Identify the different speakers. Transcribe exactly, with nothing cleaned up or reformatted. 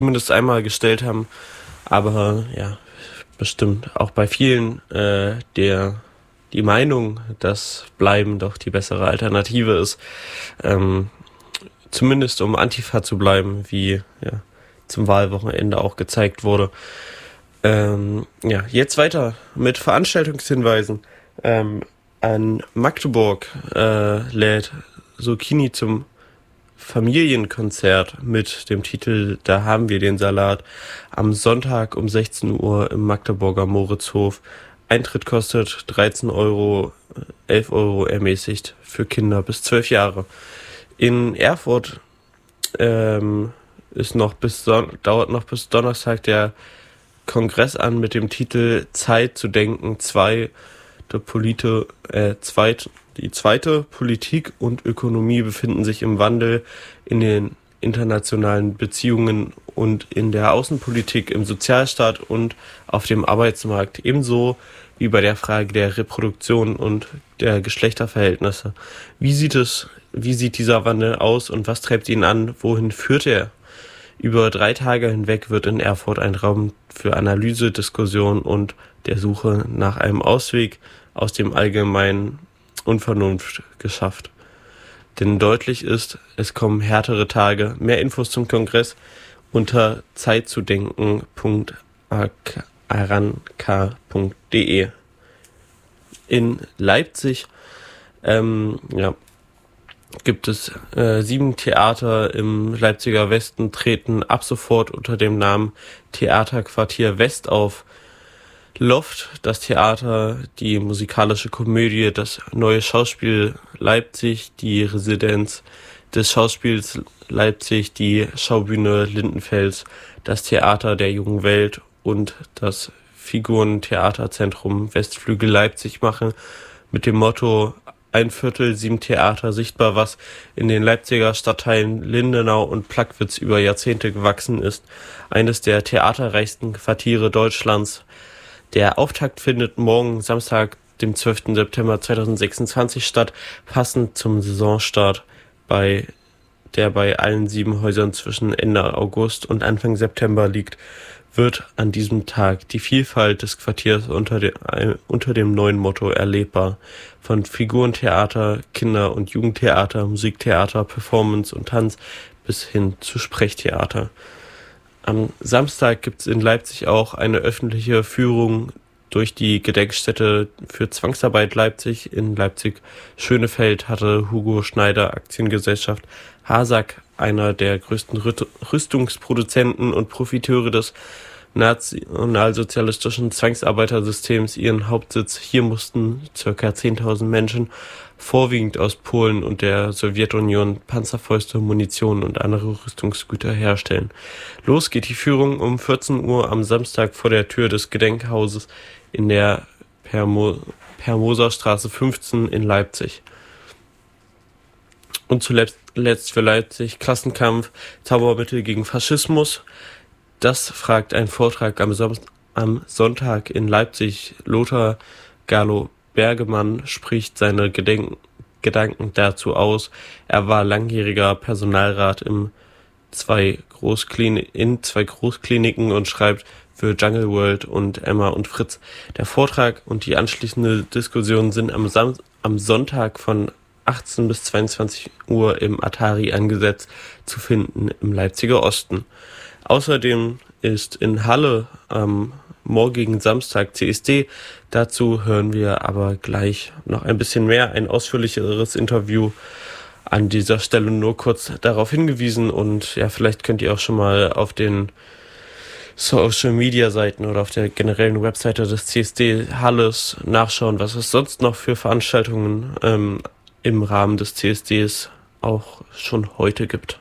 Speaker 1: zumindest einmal gestellt haben. Aber ja, bestimmt auch bei vielen äh, der die Meinung, dass Bleiben doch die bessere Alternative ist. Ähm, zumindest um Antifa zu bleiben, wie ja, zum Wahlwochenende auch gezeigt wurde. Ähm, ja, jetzt weiter mit Veranstaltungshinweisen. Ähm, an Magdeburg äh, lädt Zucchini zum Familienkonzert mit dem Titel Da haben wir den Salat am Sonntag um sechzehn Uhr im Magdeburger Moritzhof. Eintritt kostet dreizehn Euro, elf Euro ermäßigt für Kinder bis zwölf Jahre. In Erfurt ähm, ist noch bis Son- dauert noch bis Donnerstag der Kongress an mit dem Titel Zeit zu denken zwei, der Polite, äh, zweit, die zweite Politik und Ökonomie befinden sich im Wandel in den internationalen Beziehungen und in der Außenpolitik, im Sozialstaat und auf dem Arbeitsmarkt, ebenso wie bei der Frage der Reproduktion und der Geschlechterverhältnisse. Wie sieht es, wie sieht dieser Wandel aus und was treibt ihn an? Wohin führt er? Über drei Tage hinweg wird in Erfurt ein Raum für Analyse, Diskussion und der Suche nach einem Ausweg aus dem allgemeinen Unvernunft geschafft. Denn deutlich ist, es kommen härtere Tage. Mehr Infos zum Kongress unter zeitzudenken punkt aranka punkt de. In Leipzig ähm, ja, gibt es äh, sieben Theater im Leipziger Westen, treten ab sofort unter dem Namen Theaterquartier West auf. Loft, das Theater, die musikalische Komödie, das Neue Schauspiel Leipzig, die Residenz des Schauspiels Leipzig, die Schaubühne Lindenfels, das Theater der Jungen Welt und das Figurentheaterzentrum Westflügel Leipzig machen mit dem Motto ein Viertel, sieben Theater sichtbar, was in den Leipziger Stadtteilen Lindenau und Plagwitz über Jahrzehnte gewachsen ist. Eines der theaterreichsten Quartiere Deutschlands. Der Auftakt findet morgen Samstag, dem zwölften September zweitausendsechsundzwanzig statt, passend zum Saisonstart, bei der bei allen sieben Häusern zwischen Ende August und Anfang September liegt, wird an diesem Tag die Vielfalt des Quartiers unter, de, äh, unter dem neuen Motto erlebbar. Von Figurentheater, Kinder- und Jugendtheater, Musiktheater, Performance und Tanz bis hin zu Sprechtheater. Am Samstag gibt es in Leipzig auch eine öffentliche Führung durch die Gedenkstätte für Zwangsarbeit Leipzig. In Leipzig-Schönefeld hatte Hugo Schneider Aktiengesellschaft Hasag, einer der größten Rüstungsproduzenten und Profiteure des nationalsozialistischen Zwangsarbeitersystems, ihren Hauptsitz. Hier mussten ca. zehntausend Menschen, vorwiegend aus Polen und der Sowjetunion, Panzerfäuste, Munition und andere Rüstungsgüter herstellen. Los geht die Führung um vierzehn Uhr am Samstag vor der Tür des Gedenkhauses in der Permo- Permoserstraße fünfzehn in Leipzig. Und zuletzt für Leipzig Klassenkampf, Zaubermittel gegen Faschismus. Das fragt ein Vortrag am, Som- am Sonntag in Leipzig. Lothar Gallo Bergemann spricht seine Gedenken, Gedanken dazu aus. Er war langjähriger Personalrat im zwei Großklini- in zwei Großkliniken und schreibt für Jungle World und Emma und Fritz. Der Vortrag und die anschließende Diskussion sind am, Sam- am Sonntag von achtzehn bis zweiundzwanzig Uhr im Atari angesetzt zu finden im Leipziger Osten. Außerdem ist in Halle am morgigen Samstag C S D. Dazu hören wir aber gleich noch ein bisschen mehr, ein ausführlicheres Interview. An dieser Stelle nur kurz darauf hingewiesen und ja, vielleicht könnt ihr auch schon mal auf den Social Media Seiten oder auf der generellen Webseite des C S D Halles nachschauen, was es sonst noch für Veranstaltungen ähm, im Rahmen des C S Ds auch schon heute gibt.